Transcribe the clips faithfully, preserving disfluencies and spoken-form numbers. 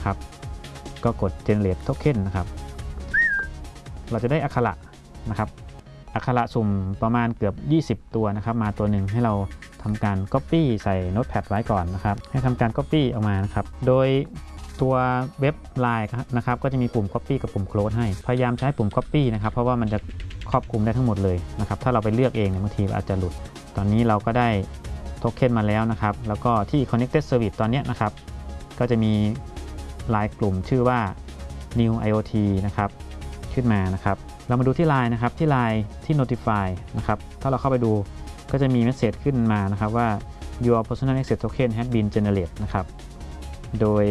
นะครับก็กด generate token นะครับเราจะได้อักขระนะครับอักขระสุ่มประมาณเกือบยี่สิบตัวนะครับมาตัวหนึ่งให้เราทำการ Copy ใส่ Notepad ไว้ก่อนนะครับให้ทำการ Copy ออกมานะครับโดยตัวเว็บ ไลน์ นะครับก็จะมีปุ่ม Copy กับปุ่ม Close ให้พยายามใช้ปุ่ม Copy นะครับเพราะว่ามันจะครอบคลุมได้ทั้งหมดเลยนะครับถ้าเราไปเลือกเองเนี่ยบางทีอาจจะหลุดตอนนี้เราก็ได้โทเค็นมาแล้วนะครับแล้วก็ที่ Connected Service ตอนนี้นะครับก็จะมีไลน์กลุ่มชื่อว่า New ไอ โอ ที นะครับขึ้นมานะครับเรามาดูที่ ไลน์ นะครับที่ ไลน์ ที่ Notify นะครับถ้าเราเข้าไปดูก็จะมีเมสเสจขึ้นมานะครับว่า Your personal access token has been generated นะครับโดย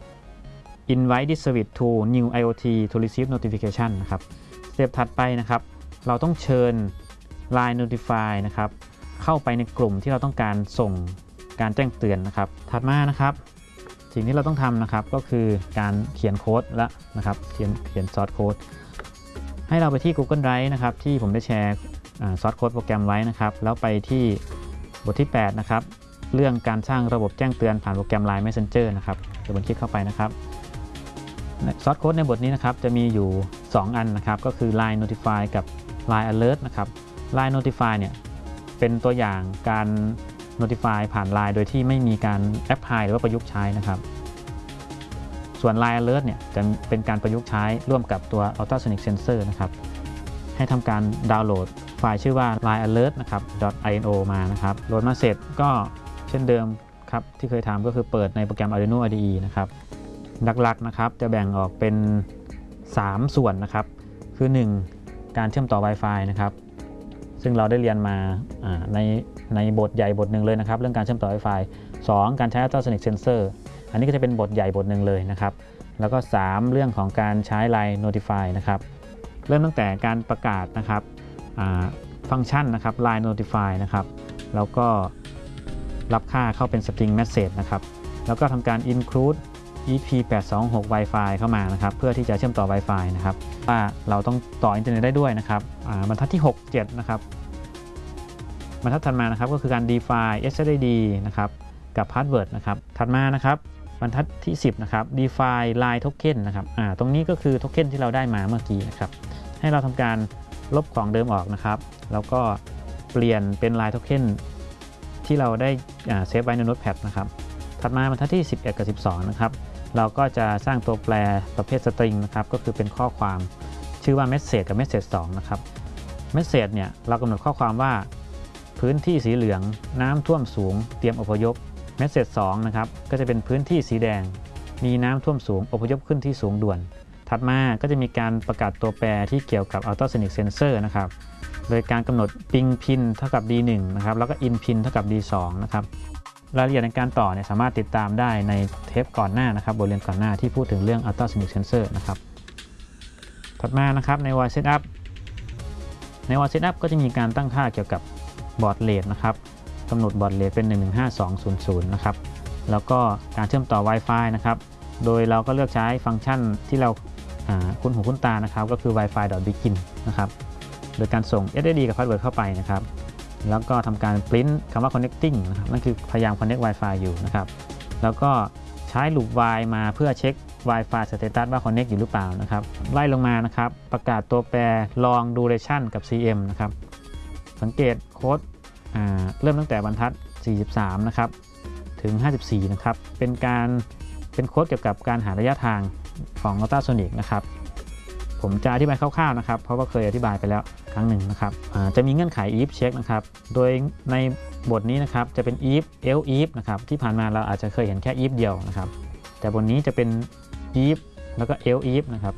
Invite this service to New ไอ โอ ที to receive notification นะครับสเต็ปถัดไปนะครับเราต้องเชิญ ไลน์ Notify นะครับเข้าไปในกลุ่มที่เราต้องการส่งการแจ้งเตือนนะครับถัดมานะครับสิ่งที่เราต้องทำนะครับก็คือการเขียนโค้ดและนะครับเขียนเขียนซอสโค้ดให้เราไปที่ Google Drive นะครับที่ผมได้แชร์ซอสโค้ดโปรแกรมไว้นะครับแล้วไปที่บทที่แปดนะครับเรื่องการสร้างระบบแจ้งเตือนผ่านโปรแกรม ไลน์ Messenger นะครับเดี๋ยวผมคลิกเข้าไปนะครับซอสโค้ดในบทนี้นะครับจะมีอยู่สองอันนะครับก็คือ ไลน์ Notify กับ ไลน์ Alert นะครับ ไลน์ Notify เนี่ยเป็นตัวอย่างการ Notify ผ่าน ไลน์ โดยที่ไม่มีการแอปพลายหรือว่าประยุกต์ใช้นะครับส่วน ไลน์ Alert เนี่ยจะเป็นการประยุกต์ใช้ร่วมกับตัว Ultrasonic Sensor นะครับให้ทำการดาวน์โหลดไฟล์ชื่อว่า ไลน์ Alert นะครับ .ino มานะครับโหลดมาเสร็จก็เช่นเดิมครับที่เคยทำก็คือเปิดในโปรแกรม Arduino ไอ ดี อี นะครับหลักๆนะครับจะแบ่งออกเป็นสามส่วนนะครับคือหนึ่งการเชื่อมต่อ Wi-Fi นะครับซึ่งเราได้เรียนมาในในบทใหญ่บทหนึ่งเลยนะครับเรื่องการเชื่อมต่อ Wi-Fi สองการใช้ Ultrasonic Sensor อันนี้ก็จะเป็นบทใหญ่บทหนึ่งเลยนะครับแล้วก็สามเรื่องของการใช้ ไลน์ Notify นะครับเริ่มตั้งแต่การประกาศนะครับฟังก์ชันนะครับ ไลน์ Notify นะครับแล้วก็รับค่าเข้าเป็น String Message นะครับแล้วก็ทำการ include อี พี แปดสองหก Wi-Fi เข้ามานะครับเพื่อที่จะเชื่อมต่อ Wi-Fi นะครับว่าเราต้องต่ออินเทอร์เน็ตได้ด้วยนะครับบรรทัดที่หก เจ็ดนะครับบรรทัดถัดมานะครับก็คือการ define เอส เอส ไอ ดี นะครับกับ password นะครับถัดมานะครับบรรทัดที่สิบนะครับ define ไลน์ token นะครับอ่าตรงนี้ก็คือโทเค็นที่เราได้มาเมื่อกี้นะครับให้เราทำการลบของเดิมออกนะครับแล้วก็เปลี่ยนเป็น ไลน์ token ที่เราได้เซฟไว้ใน Notepad นะครับถัดมาบรรทัดที่สิบเอ็ดกับสิบสองนะครับเราก็จะสร้างตัวแปรประเภท string นะครับก็คือเป็นข้อความชื่อว่า message กับ message สองนะครับ message เนี่ยเรากำหนดข้อความว่าพื้นที่สีเหลืองน้ำท่วมสูงเตรียมอพยพ message สองนะครับก็จะเป็นพื้นที่สีแดงมีน้ำท่วมสูงอพยพขึ้นที่สูงด่วนถัดมาก็จะมีการประกาศตัวแปรที่เกี่ยวกับ Ultrasonic Sensor นะครับโดยการกำหนด ping pin เท่ากับ ดี หนึ่ง นะครับแล้วก็ in pin เท่ากับ ดี สอง นะครับรายละเอียดในการต่อเนี่ยสามารถติดตามได้ในเทปก่อนหน้านะครับบทเรียนก่อนหน้าที่พูดถึงเรื่อง Ultrasonic Sensor นะครับถัดมานะครับใน Void Setup ใน Void Setup ก็จะมีการตั้งค่าเกี่ยวกับบอร์ดเรทนะครับกำหนดบอร์ดเรทเป็น หนึ่ง หนึ่ง ห้า สอง ศูนย์ ศูนย์ นะครับแล้วก็การเชื่อมต่อ Wi-Fi นะครับโดยเราก็เลือกใช้ฟังก์ชันที่เราคุ้นหูคุ้นตานะครับก็คือ Wi-Fi.begin นะครับโดยการส่ง เอส เอส ดี กับ password เข้าไปนะครับแล้วก็ทำการ print คำว่า connecting นะครับนั่นคือพยายาม connect Wi-Fi อยู่นะครับแล้วก็ใช้ loop while มาเพื่อเช็ค Wi-Fi status ว่า connect อยู่หรือเปล่านะครับไล่ลงมานะครับประกาศตัวแปร long duration กับ ซี เอ็ม นะครับสังเกตโค้ดเริ่มตั้งแต่บรรทัดสี่สิบสามนะครับถึงห้าสิบสี่นะครับเป็นการเป็นโค้ดเกี่ยวกับการหาระยะทางของ Ultrasonic นะครับผมจะอธิบายคร่าวๆนะครับเพราะว่าเคยอธิบายไปแล้วครั้งหนึ่งนะครับจะมีเงื่อนไข if check นะครับโดยในบทนี้นะครับจะเป็น if else if นะครับที่ผ่านมาเราอาจจะเคยเห็นแค่ if เดียวนะครับแต่บทนี้จะเป็น if แล้วก็ else if นะครับ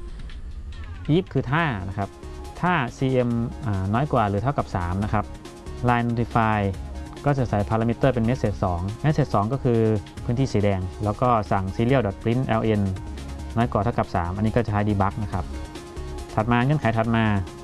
if คือถ้านะครับถ้า ซี เอ็ม น้อยกว่าหรือเท่ากับสามนะครับ ไลน์ Notify ก็จะใส่ parameter เป็น message สอง message สองก็คือพื้นที่สีแดงแล้วก็สั่ง serial.println น้อยกว่าเท่ากับสามอันนี้ก็จะใช้ debug นะครับถัดมาเงื่อนไขถัดมา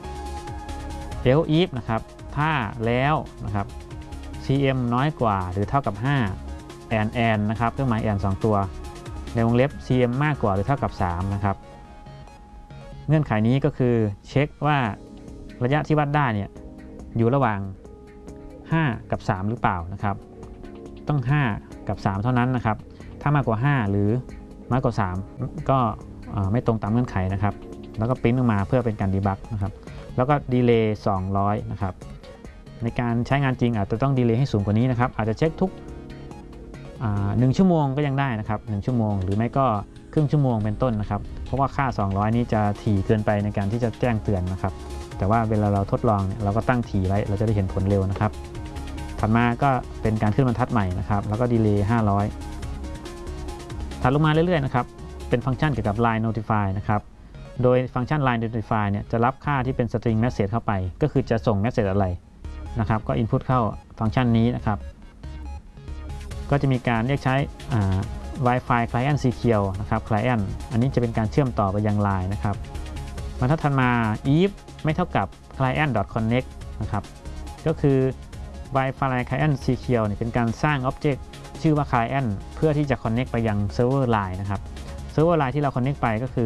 else if นะครับถ้าแล้วนะครับ ซี เอ็ม น้อยกว่าหรือเท่ากับห้า and and นะครับเครื่องหมาย and สองตัวในวงเล็บ ซี เอ็ม มากกว่าหรือเท่ากับสามนะครับเงื่อนไขนี้ก็คือเช็คว่าระยะที่วัดได้เนี่ยอยู่ระหว่างห้ากับสามหรือเปล่านะครับต้องห้ากับสามเท่านั้นนะครับถ้ามากกว่าห้าหรือมากกว่าสามก็ไม่ตรงตามเงื่อนไขนะครับแล้วก็ปริ้นออกมาเพื่อเป็นการดีบักนะครับแล้วก็ดีเลย์สองร้อยนะครับในการใช้งานจริงอาจจะต้องดีเลย์ให้สูงกว่านี้นะครับอาจจะเช็คทุกหนึ่งชั่วโมงก็ยังได้นะครับหนึ่งชั่วโมงหรือไม่ก็ครึ่งชั่วโมงเป็นต้นนะครับเพราะว่าค่าสองร้อยนี้จะถี่เกินไปในการที่จะแจ้งเตือนนะครับแต่ว่าเวลาเราทดลองเนี่ยเราก็ตั้งถี่ไว้เราจะได้เห็นผลเร็วนะครับถัดมาก็เป็นการขึ้นบรรทัดใหม่นะครับแล้วก็ดีเลย์ห้าร้อยถัดลงมาเรื่อยๆนะครับเป็นฟังก์ชันเกี่ยวกับ ไลน์ Notify นะครับโดยฟังก์ชัน ไลน์ Notify เนี่ยจะรับค่าที่เป็น String Message เข้าไปก็คือจะส่ง Message อะไรนะครับก็ Input เข้าฟังก์ชันนี้นะครับก็จะมีการเรียกใช้ Wi-Fi Client Secure นะครับ Client อันนี้จะเป็นการเชื่อมต่อไปยัง ไลน์ นะครับบรรทัดถัดมา if ไม่เท่ากับ client.connect นะครับก็คือ Wi-Fi Client Secure เนี่ยเป็นการสร้าง Object ชื่อว่า Client เพื่อที่จะ Connect ไปยัง Server ไลน์ นะครับ Server ไลน์ ที่เรา Connect ไปก็คือ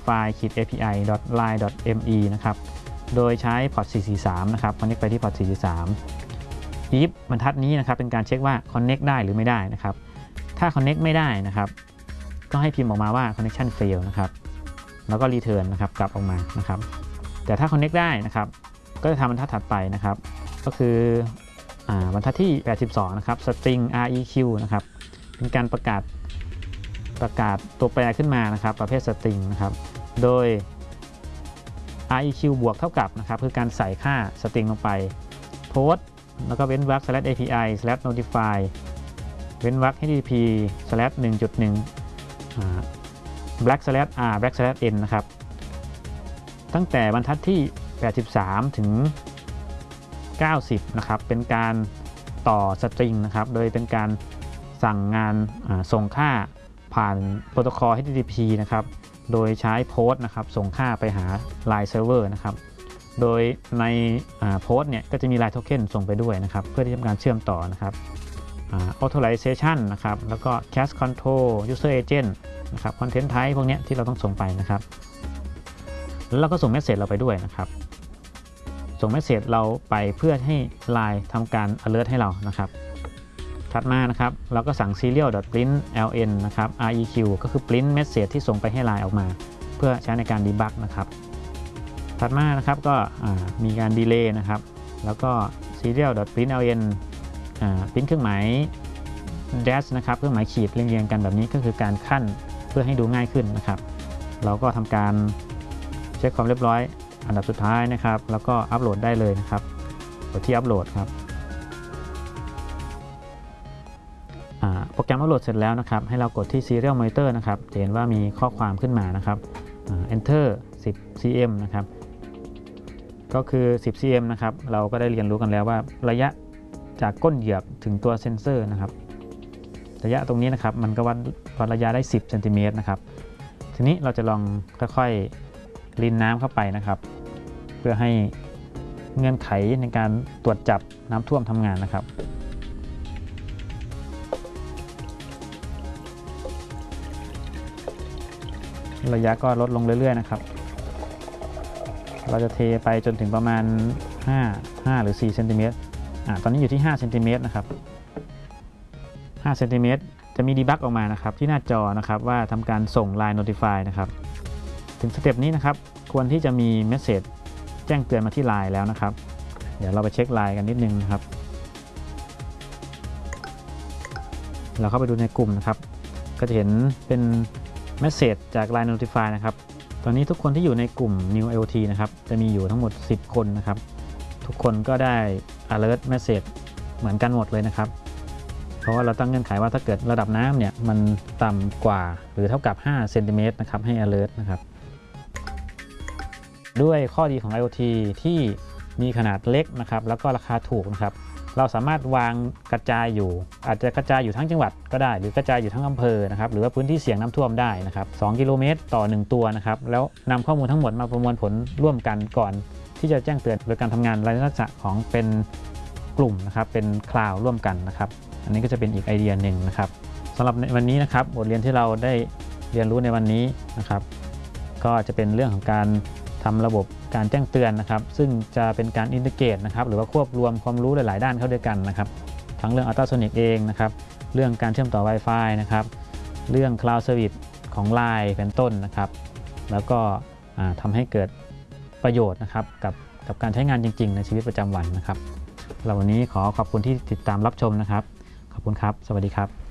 notify-api.line.me นะครับโดยใช้ port สี่สี่สามนะครับ Connect ไปที่ port สี่สี่สาม if บรรทัดนี้นะครับเป็นการเช็คว่า Connect ได้หรือไม่ได้นะครับถ้า Connect ไม่ได้นะครับก็ให้พิมพ์ออกมาว่า connection fail นะครับแล้วก็ return นะครับกลับออกมานะครับแต่ถ้า Connect ได้นะครับก็จะทำบรรทัดถัดไปนะครับก็คือบรรทัดที่แปดสิบสองนะครับ string req นะครับเป็นการประกาศประกาศตัวแปรขึ้นมานะครับประเภท string นะครับโดย req บวกเท่ากับนะครับคือการใส่ค่า string ลงไป post แล้วก็เว้นวรรค slash api slash notify เว้นวรรค http slash หนึ่งจุดหนึ่ง black slash r black slash n นะครับตั้งแต่บรรทัดที่แปดสิบสามถึงเก้าสิบนะครับเป็นการต่อสตริงนะครับโดยเป็นการสั่งงานส่งค่าผ่านโปรโตคอล เอช ที ที พี นะครับโดยใช้โพสต์นะครับส่งค่าไปหา ไลน์ Server นะครับโดยในโพสต์เนี่ยก็จะมี ไลน์ Token ส่งไปด้วยนะครับเพื่อที่จะทำการเชื่อมต่อนะครับ Authorization นะครับแล้วก็ Cache Control User Agent นะครับ Content Type พวกนี้ที่เราต้องส่งไปนะครับแล้วเราก็ส่งเมสเสจเราไปด้วยนะครับส่งเมสเสจเราไปเพื่อให้ ไลน์ ทำการ alert ให้เรานะครับถัดมานะครับเราก็สั่ง serial.print.ln นะครับ req ก็คือ print message ที่ส่งไปให้ ไลน์ ออกมาเพื่อใช้ในการ debug นะครับถัดมานะครับก็มีการ delay นะครับแล้วก็ serial.print.ln print เครื่องหมาย dash นะครับเครื่องหมายขีดเรียงๆกันแบบนี้ก็คือการขั้นเพื่อให้ดูง่ายขึ้นนะครับเราก็ทำการเช็คความเรียบร้อยอันดับสุดท้ายนะครับแล้วก็อัปโหลดได้เลยนะครับกดที่อัปโหลดครับโปรแกรมอัปโหลดเสร็จแล้วนะครับให้เรากดที่ Serial Monitor นะครับจะเห็นว่ามีข้อความขึ้นมานะครับ Enter สิบ ซี เอ็ม นะครับก็คือ สิบ ซี เอ็ม นะครับเราก็ได้เรียนรู้กันแล้วว่าระยะจากก้นเหยือกถึงตัวเซ็นเซอร์นะครับระยะตรงนี้นะครับมันก็วัดวัดระยะได้สิบเซนติเมตรนะครับทีนี้เราจะลองค่อยๆรินน้ำเข้าไปนะครับเพื่อให้เงื่อนไขในการตรวจจับน้ำท่วมทำงานนะครับระยะก็ลดลงเรื่อยๆนะครับเราจะเทไปจนถึงประมาณห้า ห้าหรือสี่เซนติเมตรอ่าตอนนี้อยู่ที่ห้าเซนติเมตรนะครับห้าเซนติเมตรจะมีดีบักออกมานะครับที่หน้าจอนะครับว่าทำการส่ง ไลน์ Notify นะครับถึงสเต็ปนี้นะครับควรที่จะมีเมสเสจแจ้งเตือนมาที่ ไลน์ แล้วนะครับเดี๋ยวเราไปเช็ค ไลน์ กันนิดนึงนะครับเราเข้าไปดูในกลุ่มนะครับก็จะเห็นเป็นเมสเสจจาก ไลน์ Notify นะครับตอนนี้ทุกคนที่อยู่ในกลุ่ม New ไอ โอ ที นะครับจะมีอยู่ทั้งหมดสิบคนนะครับทุกคนก็ได้ alert message เหมือนกันหมดเลยนะครับเพราะว่าเราตั้งเงื่อนไขว่าถ้าเกิดระดับน้ำเนี่ยมันต่ำกว่าหรือเท่ากับห้าเซนติเมตรนะครับให้ alert นะครับด้วยข้อดีของ ไอ โอ ที ที่มีขนาดเล็กนะครับแล้วก็ราคาถูกนะครับเราสามารถวางกระจายอยู่อาจจะกระจายอยู่ทั้งจังหวัดก็ได้หรือกระจายอยู่ทั้งอำเภอนะครับหรือว่าพื้นที่เสี่ยงน้ำท่วมได้นะครับสองกิโลเมตรต่อหนึ่งตัวนะครับแล้วนำข้อมูลทั้งหมดมาประมวลผลร่วมกันก่อนที่จะแจ้งเตือนโดยการทำงานลักษณะของเป็นกลุ่มนะครับเป็นคลาวด์ร่วมกันนะครับอันนี้ก็จะเป็นอีกไอเดียหนึ่งนะครับสำหรับในวันนี้นะครับบทเรียนที่เราได้เรียนรู้ในวันนี้นะครับก็จะเป็นเรื่องของการทำระบบการแจ้งเตือนนะครับซึ่งจะเป็นการอินทิเกรตนะครับหรือว่าควบรวมความรู้หลายๆด้านเข้าด้วยกันนะครับทั้งเรื่องอัลตราโซนิกเองนะครับเรื่องการเชื่อมต่อ Wi-Fi นะครับเรื่อง Cloud Service ของ ไลน์ เป็นต้นนะครับแล้วก็ทำให้เกิดประโยชน์นะครับกับกับการใช้งานจริงๆในชีวิตประจำวันนะครับเราวันนี้ขอขอบคุณที่ติดตามรับชมนะครับขอบคุณครับสวัสดีครับ